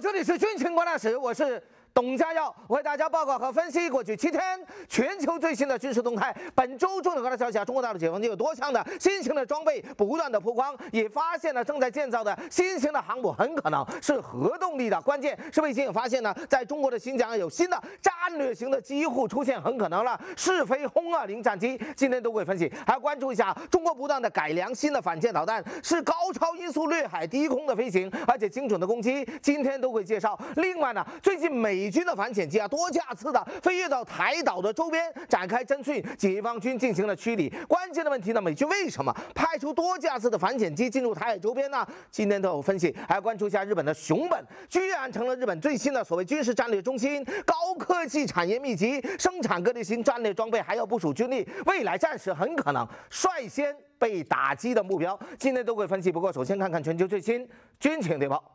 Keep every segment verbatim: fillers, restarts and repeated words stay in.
这里是军情观察室，我是董家耀，为大家报告和分析过去七天全球最新的军事动态。本周重点观察消息啊，中国大陆解放军有多项的新型的装备不断的曝光，也发现了正在建造的新型的航母很可能是核动力的。关键是卫星也发现呢，在中国的新疆有新的战略型的机户出现，很可能了是非轰二零战机。今天都会分析，还要关注一下中国不断的改良新的反舰导弹，是高超音速掠海低空的飞行，而且精准的攻击。今天都会介绍。另外呢，最近美军的反潜机啊，多架次的飞越到台岛的周边展开侦讯，解放军进行了驱离。关键的问题呢，美军为什么派出多架次的反潜机进入台海周边呢？今天都有分析，还要关注一下日本的熊本，居然成了日本最新的所谓军事战略中心，高科技产业密集，生产各类型战略装备，还要部署军力，未来战时很可能率先被打击的目标。今天都会分析，不过首先看看全球最新军情谍报。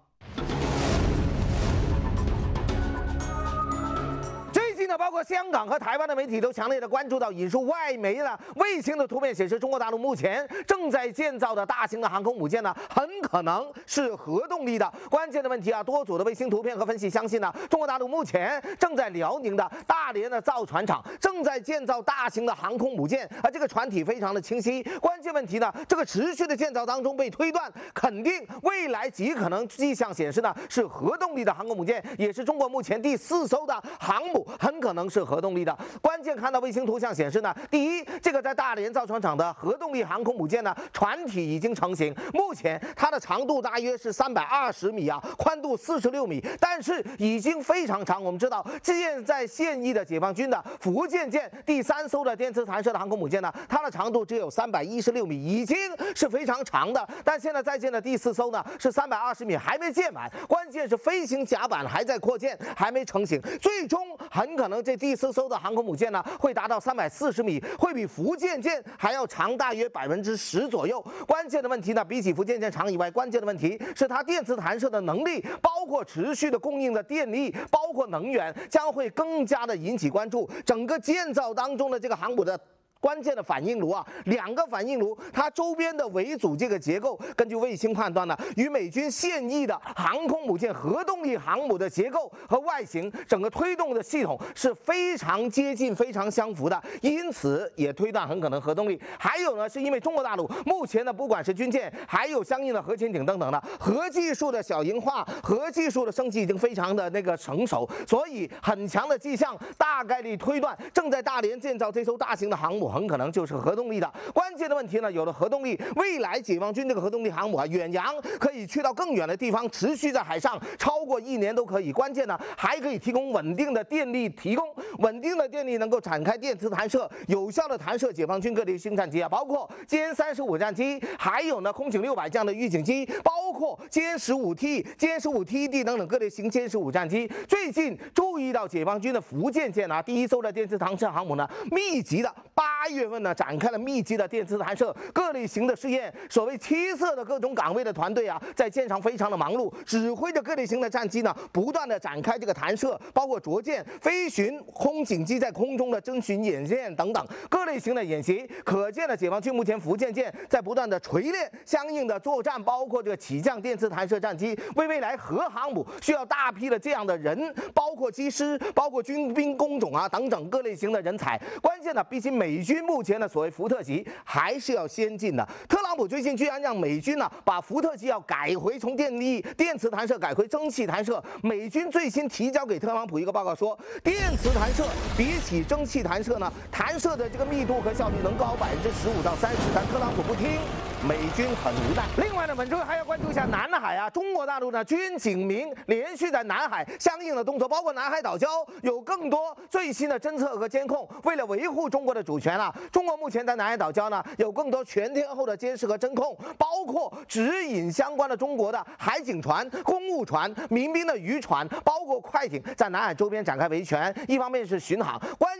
包括香港和台湾的媒体都强烈的关注到引述外媒呢卫星的图片显示，中国大陆目前正在建造的大型的航空母舰呢，很可能是核动力的。关键的问题啊，多组的卫星图片和分析相信呢，中国大陆目前正在辽宁的大连的造船厂正在建造大型的航空母舰，而这个船体非常的清晰。关键问题呢，这个持续的建造当中被推断，肯定未来极可能迹象显示呢是核动力的航空母舰，也是中国目前第四艘的航母，很可能。可能是核动力的。关键看到卫星图像显示呢，第一，这个在大连造船厂的核动力航空母舰呢，船体已经成型，目前它的长度大约是三百二十米啊，宽度四十六米，但是已经非常长。我们知道，现在现役的解放军的福建舰第三艘的电磁弹射的航空母舰呢，它的长度只有三百一十六米，已经是非常长的。但现在在建的第四艘呢是三百二十米，还没建完，关键是飞行甲板还在扩建，还没成型，最终很可能。这第四艘的航空母舰呢，会达到三百四十米，会比福建舰还要长大约百分之十左右。关键的问题呢，比起福建舰长以外，关键的问题是它电磁弹射的能力，包括持续的供应的电力，包括能源，将会更加的引起关注。整个建造当中的这个航母的关键的反应炉啊，两个反应炉，它周边的围阻这个结构，根据卫星判断呢，与美军现役的航空母舰核动力航母的结构和外形，整个推动的系统是非常接近、非常相符的，因此也推断很可能核动力。还有呢，是因为中国大陆目前呢，不管是军舰，还有相应的核潜艇等等的核技术的小型化、核技术的升级已经非常的那个成熟，所以很强的迹象，大概率推断正在大连建造这艘大型的航母。很可能就是核动力的。关键的问题呢，有了核动力，未来解放军这个核动力航母啊，远洋可以去到更远的地方，持续在海上超过一年都可以。关键呢，还可以提供稳定的电力，提供稳定的电力能够展开电磁弹射，有效的弹射解放军各类新战机啊，包括歼三十五战机，还有呢空警六百这样的预警机，包括歼十五 T、歼十五 T E D 等等各类型歼十五战机。最近注意到解放军的福建舰啊，第一艘的电磁弹射航母呢，密集的八。八月份呢，展开了密集的电磁弹射各类型的试验。所谓七色的各种岗位的团队啊，在舰上非常的忙碌，指挥着各类型的战机呢，不断的展开这个弹射，包括着舰、飞巡、空警机在空中的侦巡演练等等各类型的演习。可见呢，解放军目前福建舰在不断的锤炼相应的作战，包括这个起降电磁弹射战机，为未来核航母需要大批的这样的人，包括机师、包括军兵工种啊等等各类型的人才。关键呢，比起美军目前的所谓福特级还是要先进的。特朗普最近居然让美军呢把福特级要改回从电力电磁弹射改回蒸汽弹射。美军最新提交给特朗普一个报告说，电磁弹射比起蒸汽弹射呢，弹射的这个密度和效率能高百分之十五到三十，但特朗普不听，美军很无奈。另外呢，本周还要关注一下南海啊，中国大陆呢军警民连续在南海相应的动作，包括南海岛礁有更多最新的侦测和监控。为了维护中国的主权啊，中国目前在南海岛礁呢有更多全天候的监视和侦控，包括指引相关的中国的海警船、公务船、民兵的渔船，包括快艇在南海周边展开维权，一方面是巡航。关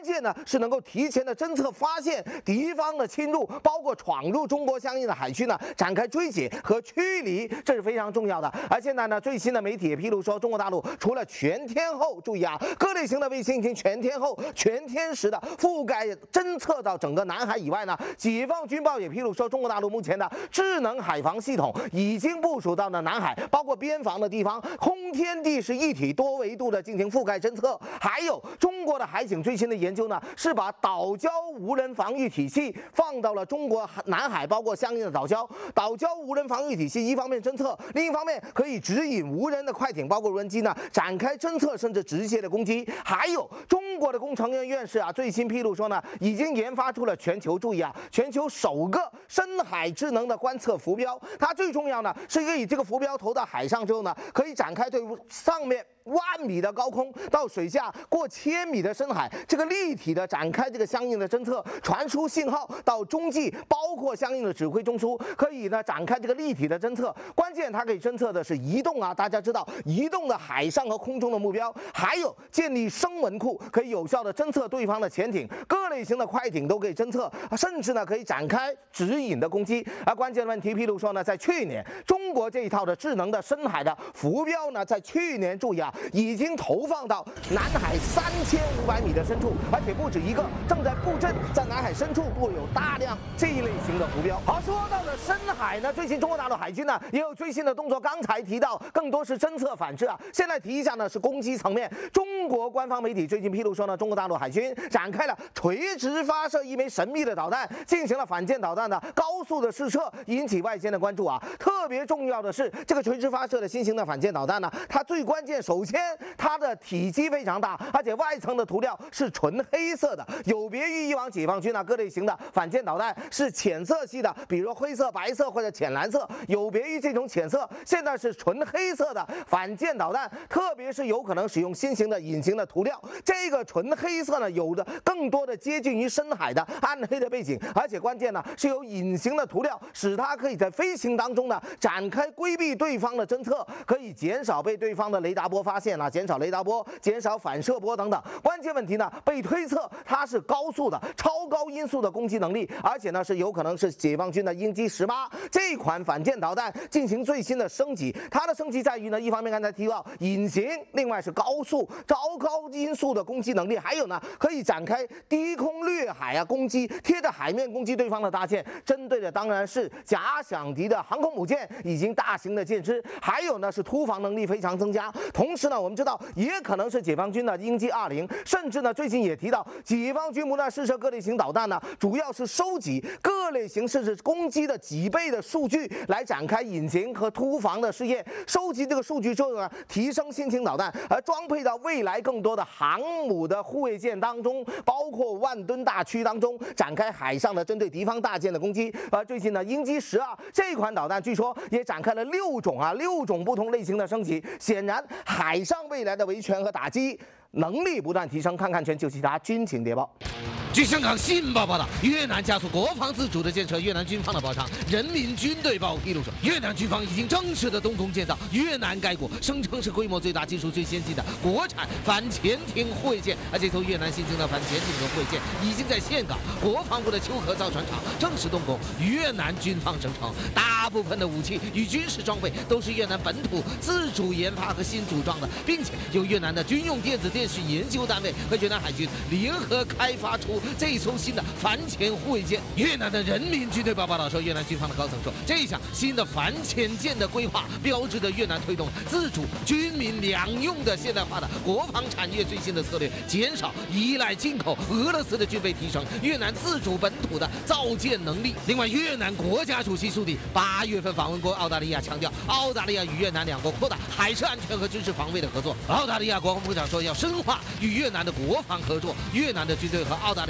键呢是能够提前的侦测发现敌方的侵入，包括闯入中国相应的海区呢，展开追击和驱离，这是非常重要的。而现在呢，最新的媒体也披露说，中国大陆除了全天候，注意啊，各类型的卫星已经全天候、全天时的覆盖侦测到整个南海以外呢，解放军报也披露说，中国大陆目前的智能海防系统已经部署到了南海，包括边防的地方，空天地是一体，多维度的进行覆盖侦测。还有中国的海警最新的研究呢，是把岛礁无人防御体系放到了中国南海，包括相应的岛礁。岛礁无人防御体系一方面侦测，另一方面可以指引无人的快艇，包括无人机呢展开侦测，甚至直接的攻击。还有中国的工程院院士啊，最新披露说呢，已经研发出了全球注意啊，全球首个深海智能的观测浮标。它最重要呢，是可以这个浮标投到海上之后呢，可以展开对上面万米的高空到水下过千米的深海，这个立体的展开这个相应的侦测，传输信号到中继，包括相应的指挥中枢，可以呢展开这个立体的侦测。关键它可以侦测的是移动啊，大家知道移动的海上和空中的目标，还有建立声纹库，可以有效的侦测对方的潜艇，各类型的快艇都可以侦测，甚至呢可以展开指引的攻击。而关键问题披露说呢，在去年中国这一套的智能的深海的浮标呢，在去年注意啊，已经投放到南海三千五百米的深处，而且不止一个，正在布阵，在南海深处布有大量这一类型的浮标。好，说到了深海呢，最近中国大陆海军呢也有最新的动作，刚才提到更多是侦测反制啊，现在提一下呢是攻击层面。中国官方媒体最近披露说呢，中国大陆海军展开了垂直发射一枚神秘的导弹，进行了反舰导弹的高速的试射，引起外间的关注啊。特别重要的是，这个垂直发射的新型的反舰导弹呢，它最关键，首先它的体积非常大，而且外层的涂料是纯黑色的，有别于以往解放军啊各类型的反舰导弹是浅色系的，比如灰色、白色或者浅蓝色，有别于这种浅色，现在是纯黑色的反舰导弹，特别是有可能使用新型的隐形的涂料。这个纯黑色呢，有着更多的接近于深海的暗黑的背景，而且关键呢是有隐形的涂料，使它可以在飞行当中呢展开规避对方的侦测，可以减少被对方的雷达波发现啊，减少雷达波，减少反射波等等。关键问题呢，被推测它是高速的、超高音速的攻击能力，而且呢是有可能是解放军的鹰击十八这款反舰导弹进行最新的升级。它的升级在于呢，一方面刚才提到隐形，另外是高速、超高音速的攻击能力，还有呢可以展开低空掠海啊攻击，贴着海面攻击对方的大舰，针对的当然是假想敌的航空母舰以及大型的舰只，还有呢是突防能力非常增加。同时呢，我们知道也可能是解放军的鹰击二零，甚至呢最近也提到解放军不断试射各类型导弹呢，主要是收集各类型甚至攻击的几倍的数据来展开隐形和突防的试验。收集这个数据之后呢，提升新型导弹，而装配到未来更多的航母的护卫舰当中，包括万吨大驱当中，展开海上的针对敌方大舰的攻击。而最近呢，鹰击十二这款导弹据说也展开了六种啊六种不同类型的升级。显然，海上未来的维权和打击能力不断提升。看看全球其他军情谍报。 据香港《新报》报道，越南加速国防自主的建设。越南军方的报上，人民军队报披露说，越南军方已经正式的动工建造越南该国声称是规模最大、技术最先进的国产反潜艇护卫舰。而这艘越南新型的反潜艇的护卫舰已经在岘港国防部的秋河造船厂正式动工。越南军方声称，大部分的武器与军事装备都是越南本土自主研发和新组装的，并且由越南的军用电子电讯研究单位和越南海军联合开发出这艘新的反潜护卫舰。越南的人民军队报报道说，越南军方的高层说，这项新的反潜舰的规划标志着越南推动自主军民两用的现代化的国防产业最新的策略，减少依赖进口俄罗斯的军备，提升越南自主本土的造舰能力。另外，越南国家主席苏迪八月份访问过澳大利亚，强调澳大利亚与越南两国扩大海事安全和军事防卫的合作。澳大利亚国防部长说，要深化与越南的国防合作。越南的军队和澳大利亚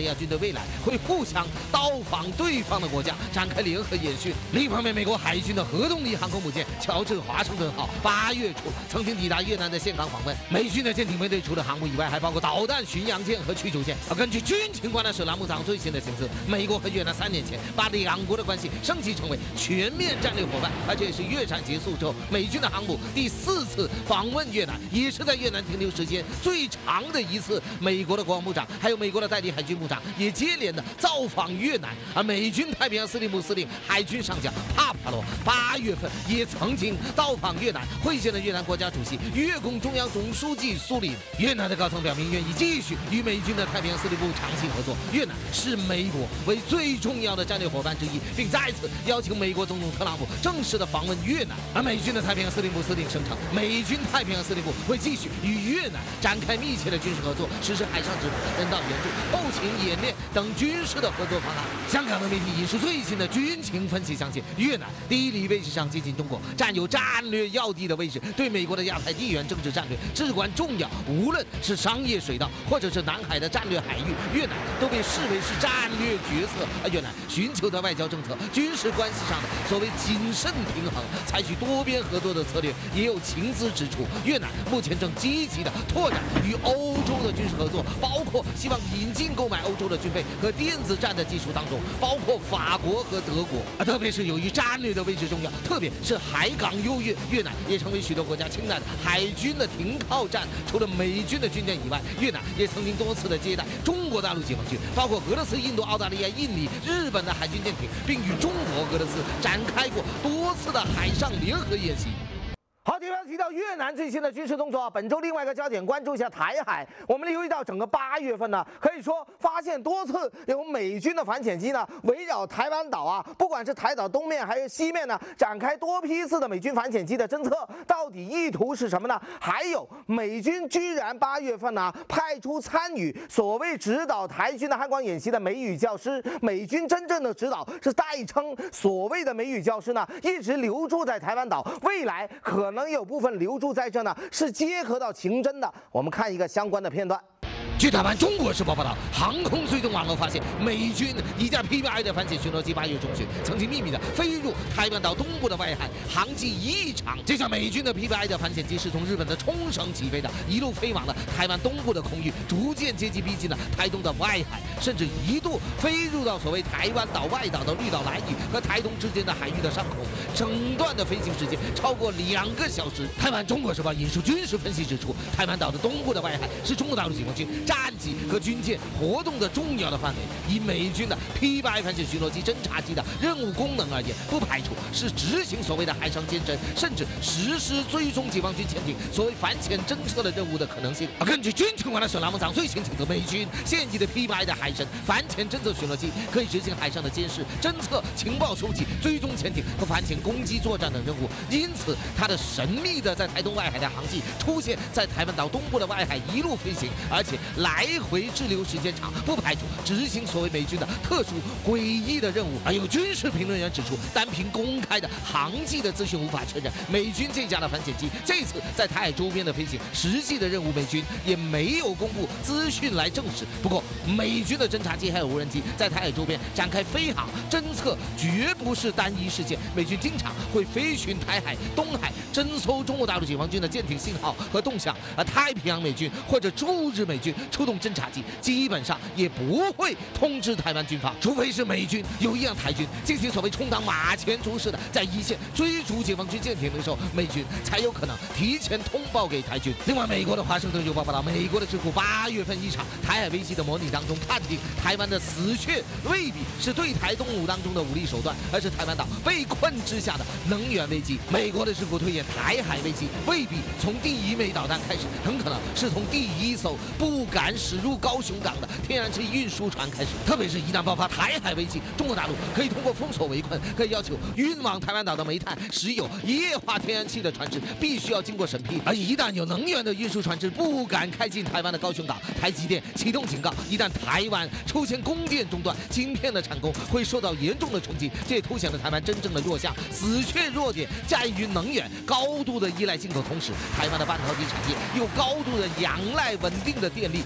亚军队未来会互相到访对方的国家，展开联合演训。另一方面，美国海军的核动力航空母舰乔治华盛顿号八月初曾经抵达越南的岘港访问。美军的舰艇编队除了航母以外，还包括导弹巡洋舰和驱逐舰。而根据军情观的史拉木藏最新的形势，美国和越南三年前把两国的关系升级成为全面战略伙伴，而这也是越战结束之后美军的航母第四次访问越南，也是在越南停留时间最长的一次。美国的国防部长还有美国的代理海军部长也接连的造访越南，而美军太平洋司令部司令海军上将帕帕罗八月份也曾经到访越南，会见了越南国家主席、越共中央总书记苏林。越南的高层表明愿意继续与美军的太平洋司令部长期合作。越南是美国为最重要的战略伙伴之一，并再次邀请美国总统特朗普正式的访问越南。而美军的太平洋司令部司令声称，美军太平洋司令部会继续与越南展开密切的军事合作，实施海上指导、人道援助、后勤演练等军事的合作方案。香港的媒体引述最新的军情分析，相信越南地理位置上接近中国，占有战略要地的位置，对美国的亚太地缘政治战略至关重要。无论是商业水道，或者是南海的战略海域，越南都被视为是战略角色。而越南寻求在外交政策、军事关系上的所谓谨慎平衡，采取多边合作的策略。也有情资指出，越南目前正积极的拓展与欧洲的军事合作，包括希望引进购买欧洲的军备和电子战的技术当中，包括法国和德国。啊，特别是由于战略的位置重要，特别是海港优越，越南也成为许多国家青睐的海军的停靠站。除了美军的军舰以外，越南也曾经多次的接待中国大陆解放军，包括俄罗斯、印度、澳大利亚、印尼、日本的海军舰艇，并与中国、俄罗斯展开过多次的海上联合演习。 好，提到提到越南最新的军事动作啊，本周另外一个焦点关注一下台海。我们留意到整个八月份呢，可以说发现多次有美军的反潜机呢围绕台湾岛啊，不管是台岛东面还是西面呢，展开多批次的美军反潜机的侦测，到底意图是什么呢？还有美军居然八月份呢派出参与所谓指导台军的汉光演习的美语教师，美军真正的指导是代称所谓的美语教师呢，一直留驻在台湾岛，未来可能。可能有部分留驻在这呢，是结合到情侦的。我们看一个相关的片段。 据台湾《中国时报》报道，航空追踪网络发现，美军一架 P B I 的反潜巡逻机八月中旬曾经秘密的飞入台湾岛东部的外海，航迹异常。这架美军的 P B I 的反潜机是从日本的冲绳起飞的，一路飞往了台湾东部的空域，逐渐接近逼近了台东的外海，甚至一度飞入到所谓台湾岛外岛的绿岛兰屿和台东之间的海域的上空，整段的飞行时间超过两个小时。台湾《中国时报》引述军事分析指出，台湾岛的东部的外海是中国大陆解放军战机和军舰活动的重要的范围。以美军的 P B I 反潜巡逻机侦察机的任务功能而言，不排除是执行所谓的海上监侦，甚至实施追踪解放军潜艇所谓反潜侦测的任务的可能性。而根据军情馆的沈拉木长最新警告，美军现役的 P B I 的海神反潜侦测巡逻机可以执行海上的监视、侦测、情报收集、追踪潜艇和反潜攻击作战等任务。因此，它的神秘的在台东外海的航迹出现在台湾岛东部的外海一路飞行，而且来回滞留时间长，不排除执行所谓美军的特殊诡异的任务。而有军事评论员指出，单凭公开的航迹的资讯无法确认美军这架的反潜机这次在台海周边的飞行，实际的任务美军也没有公布资讯来证实。不过，美军的侦察机还有无人机在台海周边展开飞航侦测，绝不是单一事件。美军经常会飞巡台海、东海，侦搜中国大陆解放军的舰艇信号和动向。而太平洋美军或者驻日美军出动侦察机，基本上也不会通知台湾军方，除非是美军有意让台军进行所谓充当马前卒似的在一线追逐解放军舰艇的时候，美军才有可能提前通报给台军。另外，美国的华盛顿邮报报道，美国的智库八月份一场台海危机的模拟当中，判定台湾的死穴未必是对台动武当中的武力手段，而是台湾岛被困之下的能源危机。美国的智库推演，台海危机未必从第一枚导弹开始，很可能是从第一艘不敢驶入高雄港的天然气运输船开始。特别是一旦爆发台海危机，中国大陆可以通过封锁围困，可以要求运往台湾岛的煤炭、石油、液化天然气的船只必须要经过审批。而一旦有能源的运输船只不敢开进台湾的高雄港，台积电启动警告，一旦台湾出现供电中断，晶片的产供会受到严重的冲击。这也凸显了台湾真正的弱项，死穴弱点在于能源高度的依赖进口，同时台湾的半导体产业又高度的仰赖稳定的电力。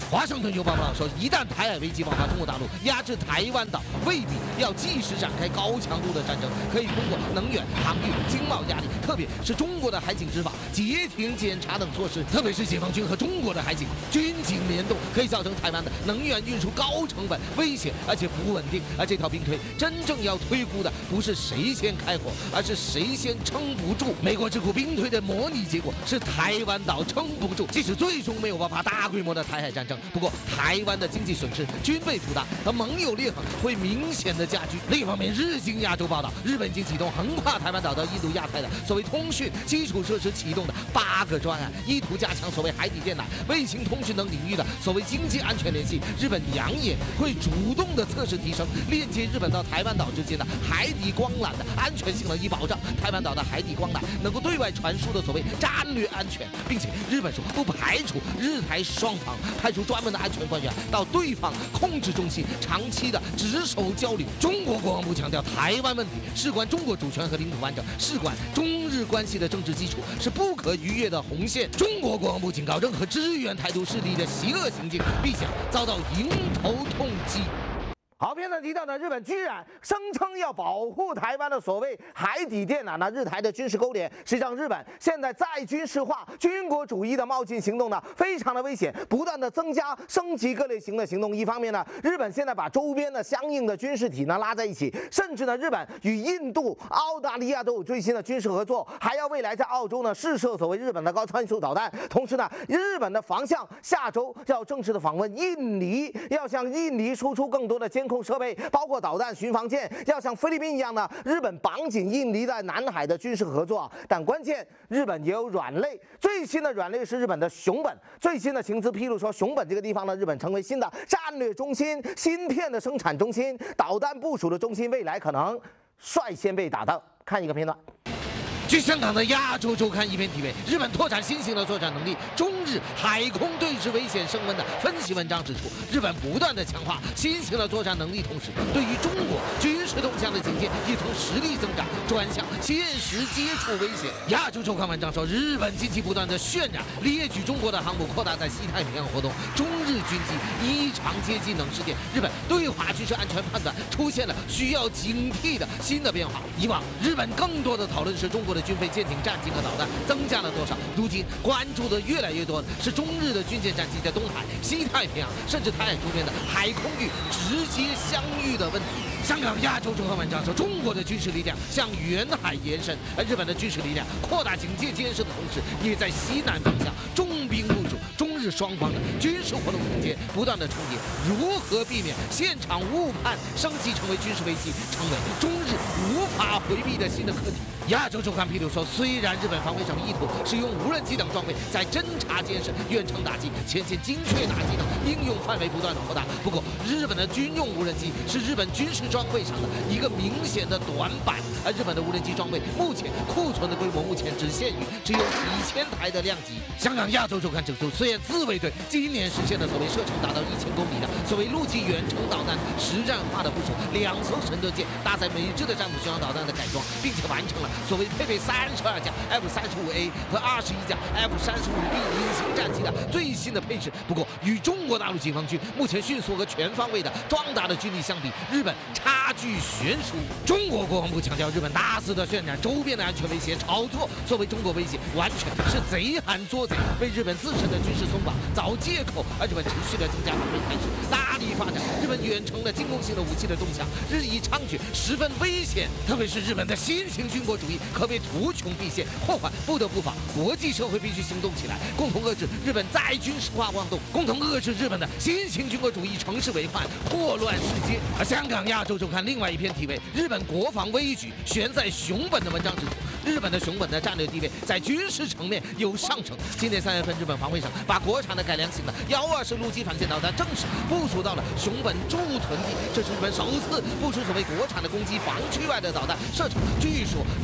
华盛顿邮报报道说，一旦台海危机爆发，中国大陆压制台湾岛未必要即时展开高强度的战争，可以通过能源、航运、经贸压力，特别是中国的海警执法、截停检查等措施，特别是解放军和中国的海警军警联动，可以造成台湾的能源运输高成本、危险而且不稳定。而这套兵推真正要推估的不是谁先开火，而是谁先撑不住。美国智库兵推的模拟结果是台湾岛撑不住，即使最终没有爆发大规模的台海战争，不过台湾的经济损失、军备负担和盟友裂痕会明显的加剧。另一方面，日经亚洲报道，日本已经启动横跨台湾岛到印度亚太的所谓通讯基础设施启动的八个专案，意图加强所谓海底电缆、卫星通讯等领域的所谓经济安全联系。日本扬言会主动的测试提升链接日本到台湾岛之间的海底光缆的安全性能，以保障台湾岛的海底光缆能够对外传输的所谓战略安全。并且日本说不排除日台双方派出专门的安全官员到对方控制中心长期的值守交流。中国国防部强调，台湾问题事关中国主权和领土完整，事关中日关系的政治基础，是不可逾越的红线。中国国防部警告，任何支援台独势力的邪恶行径必将遭到迎头痛击。 好，片段提到呢，日本居然声称要保护台湾的所谓海底电缆呢，日台的军事勾连。实际上，日本现在再军事化、军国主义的冒进行动呢，非常的危险，不断的增加、升级各类型的行动。一方面呢，日本现在把周边的相应的军事体呢拉在一起，甚至呢，日本与印度、澳大利亚都有最新的军事合作，还要未来在澳洲呢试射所谓日本的高参数导弹。同时呢，日本的防相下周要正式的访问印尼，要向印尼输出更多的监控设备，包括导弹巡防舰，要像菲律宾一样呢，日本绑紧印尼在南海的军事合作。但关键，日本也有软肋，最新的软肋是日本的熊本。最新的情资披露说，熊本这个地方呢，日本成为新的战略中心、芯片的生产中心、导弹部署的中心，未来可能率先被打到。看一个片段。 据香港的《亚洲周刊》一篇题为“日本拓展新型的作战能力，中日海空对峙危险升温”的分析文章指出，日本不断的强化新型的作战能力，同时对于中国军事动向的警戒也从实力增长转向现实接触威胁。《亚洲周刊》文章说，日本近期不断的渲染列举中国的航母扩大在西太平洋活动，中日军机异常接近等事件，日本对华军事安全判断出现了需要警惕的新的变化。以往日本更多的讨论是中国的军费、舰艇、战机和导弹增加了多少，如今关注的越来越多的是中日的军舰、战机在东海、西太平洋甚至台海周边的海空域直接相遇的问题。香港亚洲周刊文章说，中国的军事力量向远海延伸，而日本的军事力量扩大警戒监视的同时，也在西南方向重兵部署。中日双方的军事活动空间不断的重叠，如何避免现场误判升级成为军事危机，成为中日无法回避的新的课题。亚洲周刊披露说，虽然日本防卫省意图使用无人机等装备在侦察监视、远程打击、前线精确打击等应用范围不断的扩大，不过日本的军用无人机是日本军事装备上的一个明显的短板，而日本的无人机装备目前库存的规模目前只限于只有几千台的量级。香港亚洲周刊指出，虽然自卫队今年实现了所谓射程达到一千公里的所谓陆基远程导弹实战化的部署，两艘神盾舰搭载美制的战斧巡航导弹的改装，并且完成了所谓配备三十二架 F 三十五 A 和二十一架 F 三十五 B 隐形战机的最新的配置。不过，与中国大陆解放军目前迅速和全方位的壮大的军力相比，日本差距悬殊。中国国防部强调，日本大肆的渲染周边的安全威胁，炒作作为中国威胁，完全是贼喊捉贼，为日本自身的军事松绑找借口。而日本持续的增加防卫态势，大力发展日本远程的进攻性的武器的动向日益猖獗，十分危险。特别是日本的新型军国主义可谓图穷匕见，祸患不得不防。国际社会必须行动起来，共同遏制日本再军事化妄动，共同遏制日本的新型军国主义城市为患，祸乱世界。而香港亚洲周刊另外一篇题为《日本国防危局悬在熊本》的文章指出，日本的熊本的战略地位在军事层面有上升。今年三月份，日本防卫省把国产的改良型的幺二式陆基反舰导弹正式部署到了熊本驻屯地，这是日本首次部署所谓国产的攻击防区外的导弹，射程据说有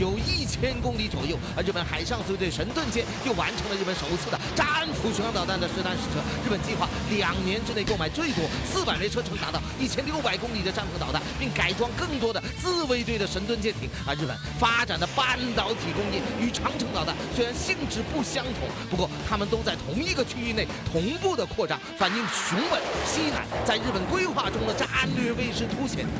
有一千公里左右。而日本海上自卫队神盾舰又完成了日本首次的战斧巡航导弹的试弹试车。日本计划两年之内购买最多四百枚车程达到一千六百公里的战斧导弹，并改装更多的自卫队的神盾舰艇。而日本发展的半导体工业与长城导弹虽然性质不相同，不过他们都在同一个区域内同步的扩张，反映熊本、西南在日本规划中的战略位势凸显。